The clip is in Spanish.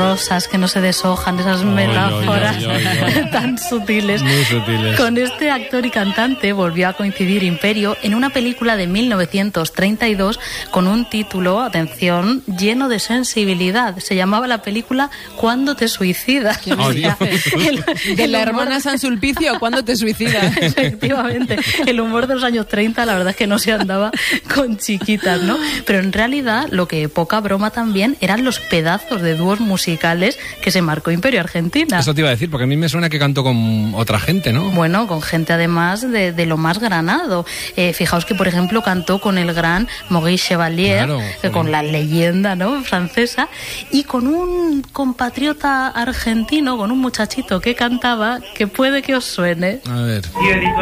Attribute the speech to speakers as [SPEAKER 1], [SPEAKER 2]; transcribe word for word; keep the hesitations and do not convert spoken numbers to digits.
[SPEAKER 1] rosas que no se deshojan, esas metáforas
[SPEAKER 2] oy, oy, oy, oy.
[SPEAKER 1] tan sutiles.
[SPEAKER 2] Muy sutiles.
[SPEAKER 1] Con este actor y cantante volvió a coincidir Imperio en una película de mil novecientos treinta y dos con un título, atención, lleno de sensibilidad. Se llamaba la película ¿Cuándo te suicidas?
[SPEAKER 2] Oh, Dios.
[SPEAKER 1] El,
[SPEAKER 3] De
[SPEAKER 1] el
[SPEAKER 3] la
[SPEAKER 1] humor-
[SPEAKER 3] hermana San Sulpicio, ¿cuándo te suicidas?
[SPEAKER 1] Efectivamente, el humor de los años treinta, la verdad es que no se andaba con chiquitas, ¿no? Pero en realidad, lo que poca broma también eran los pedazos de dúos musicales que se marcó Imperio Argentina.
[SPEAKER 2] Eso te iba a decir, porque a mí me suena que cantó con otra gente, ¿no?
[SPEAKER 1] Bueno, con gente además de, de lo más granado. Eh, fijaos que, por ejemplo, cantó con el gran Maurice Chevalier,
[SPEAKER 2] Claro,
[SPEAKER 1] eh, con la leyenda, ¿no?, francesa, y con un compatriota argentino, con un muchachito que cantaba, que puede que os suene.
[SPEAKER 2] A ver.
[SPEAKER 4] Cielito